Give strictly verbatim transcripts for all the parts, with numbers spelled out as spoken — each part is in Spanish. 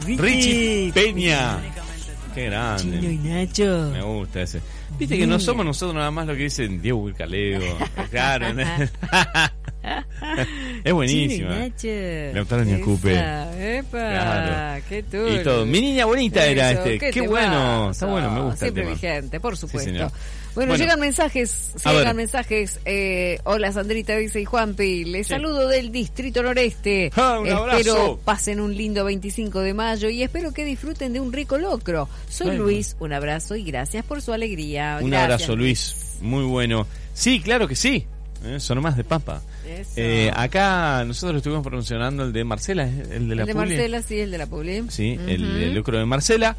Ricky, Richie Peña. Qué grande. Chino y Nacho. Me gusta ese. Viste que no somos nosotros nada más lo que dicen Diego Wilcaleo. Claro. Es buenísima. Chino y Nacho. Lautaro Ñacupe. Epa, Claro. qué tuyo. Y todo. Mi niña bonita era Eso, este. qué Qué temazo. bueno. Está bueno, me gusta Siempre el tema. vigente, por supuesto. señor. Bueno, Bueno. llegan mensajes, A llegan ver. mensajes. Eh, hola Sandrita, dice y Juanpi, les Sí. saludo del Distrito Noreste. Ah, un abrazo. Espero pasen un lindo veinticinco de mayo y espero que disfruten de un rico locro. Soy Bueno. Luis, un abrazo y gracias por su alegría. Un Gracias, abrazo, Luis. Muy bueno. Sí, claro que sí. Eh, son más de papa. Eso. Eh, acá nosotros estuvimos promocionando el de Marcela, el de la el de Publi. Marcela, sí, el de la Publi. Sí, Ujú. el, el lucro de Marcela.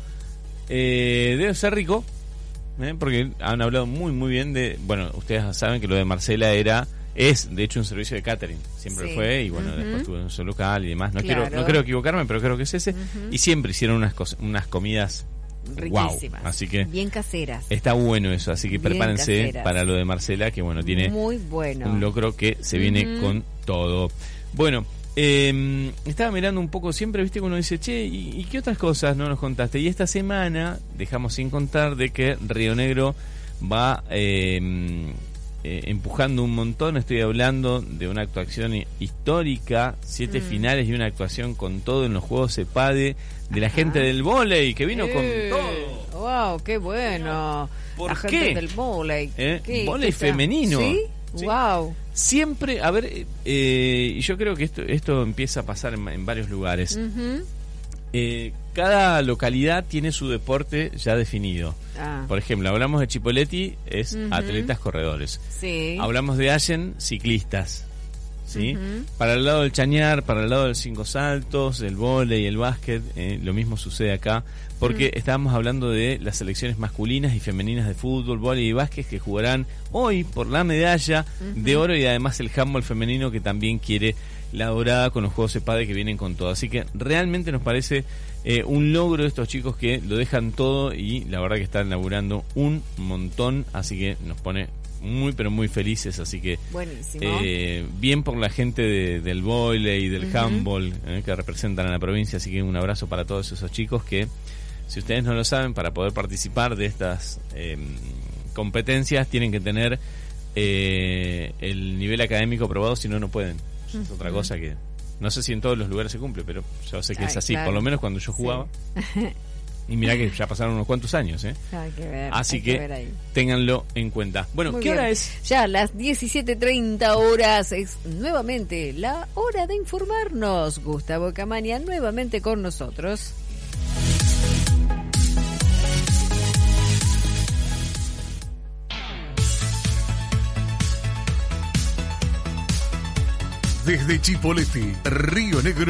Eh, debe ser rico, eh, porque han hablado muy, muy bien de... Bueno, ustedes saben que lo de Marcela era... Es, de hecho, un servicio de catering. Siempre Sí. fue, y bueno, Ujú. después tuvo un solo local y demás. No, Claro. quiero, no quiero equivocarme, pero creo que es ese. Ujú. Y siempre hicieron unas, cos- unas comidas... Wow. Riquísimas. Así que bien caseras. está bueno eso. Así que Bien prepárense caseras. para lo de Marcela, que bueno, tiene... Muy bueno. un locro que se viene Ujú. con todo. Bueno, eh, estaba mirando un poco, siempre viste que uno dice, che, ¿y, y qué otras cosas no nos contaste? Y esta semana dejamos sin contar de que Río Negro va eh, eh, empujando un montón. Estoy hablando de una actuación hi- histórica, siete Mm. finales y una actuación con todo en los Juegos CEPADE de la Ajá. gente del vóley que vino con Eh, todo. Wow, qué bueno. ¿Por la qué? gente del vóley. ¿Eh? ¿Qué? Vóley ¿Qué está? femenino. ¿Sí? Sí. Wow. Siempre, a ver, eh, y yo creo que esto esto empieza a pasar en, en varios lugares. Ujú. Eh, cada localidad tiene su deporte ya definido. Ah, Por ejemplo, hablamos de Chipoleti, es Ujú. atletas corredores. sí. Hablamos de Allen, ciclistas. ¿Sí? Ujú. Para el lado del chañar, para el lado del cinco saltos, el vóley, el básquet, eh, lo mismo sucede acá, porque Mm. estábamos hablando de las selecciones masculinas y femeninas de fútbol, vóley y básquet que jugarán hoy por la medalla Ujú. de oro, y además el handball femenino que también quiere la dorada con los Juegos CEPADE que vienen con todo. Así que realmente nos parece eh, un logro de estos chicos que lo dejan todo y la verdad que están laburando un montón, así que nos pone muy pero muy felices, así que Buenísimo. eh, bien por la gente de- del vóley y del Ujú. handball eh, que representan a la provincia, así que un abrazo para todos esos chicos que, si ustedes no lo saben, para poder participar de estas eh, competencias tienen que tener eh, el nivel académico aprobado, si no, no pueden. Es otra Ujú. cosa que no sé si en todos los lugares se cumple, pero yo sé que Ay, es así, claro. por lo menos cuando yo jugaba. Sí. Y mirá que ya pasaron unos cuantos años, ¿eh? Hay que ver. Así hay que, ver ahí. ténganlo en cuenta. Bueno, Muy ¿qué bien. hora es? Ya las diecisiete treinta horas es nuevamente la hora de informarnos. Gustavo Camaña nuevamente con nosotros. Desde Chipoleti, Río Negro.